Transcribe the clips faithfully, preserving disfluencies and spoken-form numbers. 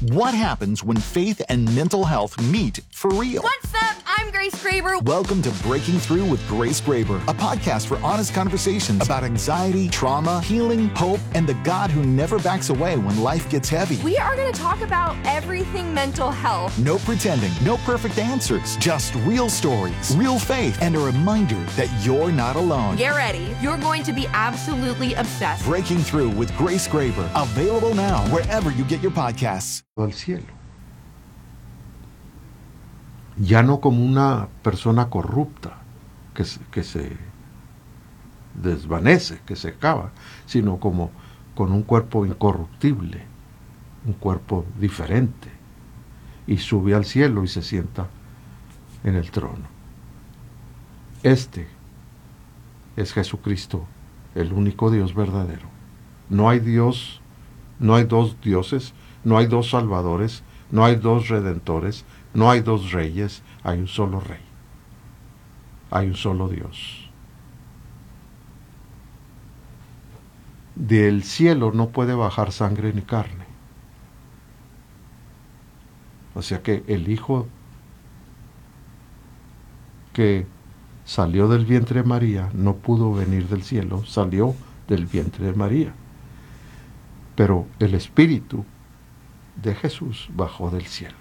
What happens when faith and mental health meet for real? What's up? I'm Grace Graber. Welcome to Breaking Through with Grace Graber, a podcast for honest conversations about anxiety, trauma, healing, hope, and the God who never backs away when life gets heavy. We are going to talk about everything mental health. No pretending, no perfect answers, just real stories, real faith, and a reminder that you're not alone. Get ready. You're going to be absolutely obsessed. Breaking Through with Grace Graber, available now wherever you get your podcasts. Al cielo, ya no como una persona corrupta que se, que se desvanece, que se acaba, sino como con un cuerpo incorruptible, un cuerpo diferente, y sube al cielo y se sienta en el trono. Este es Jesucristo, el único Dios verdadero. No hay Dios, no hay dos dioses, no hay dos salvadores, no hay dos redentores, no hay dos reyes, hay un solo rey. Hay un solo Dios. Del cielo no puede bajar sangre ni carne. O sea que el Hijo que salió del vientre de María no pudo venir del cielo, salió del vientre de María. Pero el Espíritu de Jesús bajó del cielo.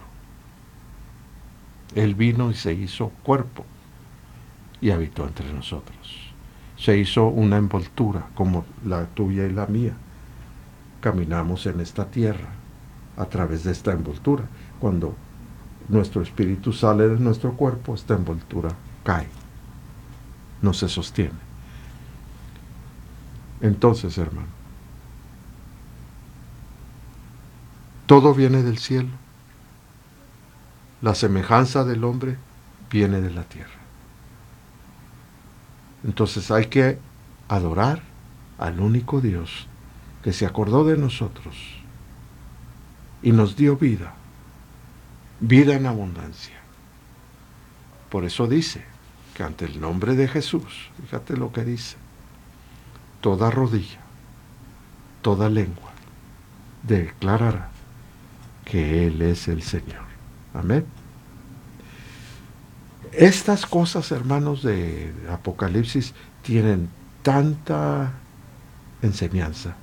Él vino y se hizo cuerpo y habitó entre nosotros. Se hizo una envoltura como la tuya y la mía. Caminamos en esta tierra a través de esta envoltura. Cuando nuestro espíritu sale de nuestro cuerpo, esta envoltura cae, no se sostiene. Entonces, hermano, todo viene del cielo. La semejanza del hombre viene de la tierra. Entonces hay que adorar al único Dios que se acordó de nosotros y nos dio vida, vida en abundancia. Por eso dice que ante el nombre de Jesús, fíjate lo que dice, toda rodilla, toda lengua declarará que Él es el Señor. Amén. Estas cosas, hermanos, de Apocalipsis tienen tanta enseñanza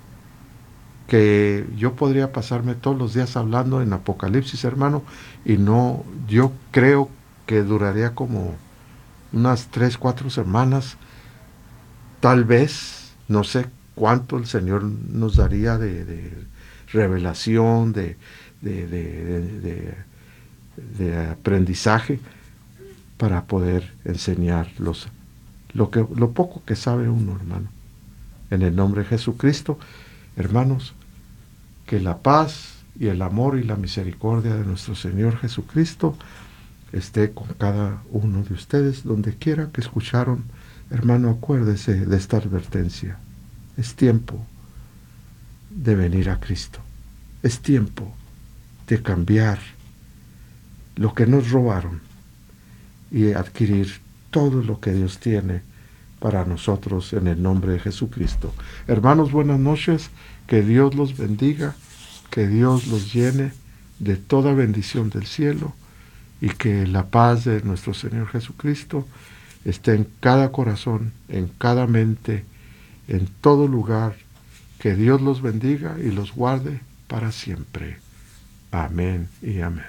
que yo podría pasarme todos los días hablando en Apocalipsis, hermano, y no, yo creo que duraría como unas tres, cuatro semanas, tal vez, no sé cuánto el Señor nos daría de, de revelación, de, de, de, de, de, de aprendizaje para poder enseñar los, lo, que, lo poco que sabe uno, hermano. En el nombre de Jesucristo, hermanos, que la paz y el amor y la misericordia de nuestro Señor Jesucristo esté con cada uno de ustedes, donde quiera que escucharon. Hermano, acuérdese de esta advertencia. Es tiempo de venir a Cristo. Es tiempo de cambiar lo que nos robaron y adquirir todo lo que Dios tiene para nosotros en el nombre de Jesucristo. Hermanos, buenas noches. Que Dios los bendiga, que Dios los llene de toda bendición del cielo y que la paz de nuestro Señor Jesucristo esté en cada corazón, en cada mente, en todo lugar. Que Dios los bendiga y los guarde para siempre. Amén y amén.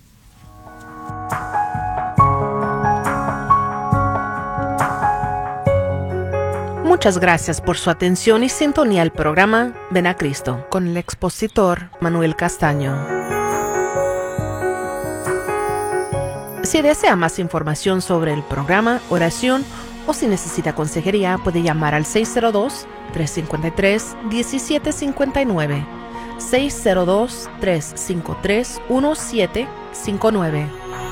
Muchas gracias por su atención y sintonía al programa Ven a Cristo con el expositor Manuel Castaño. Si desea más información sobre el programa, oración o si necesita consejería, puede llamar al seis cero dos, tres cinco tres, uno siete cinco nueve, seis cero dos, tres cinco tres, uno siete cinco nueve.